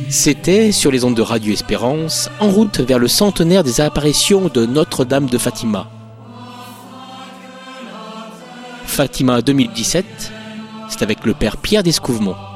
C'était sur les ondes de Radio Espérance, en route vers le centenaire des apparitions de Notre-Dame de Fatima. Fatima 2017, c'est avec le père Pierre d'Escouvemont.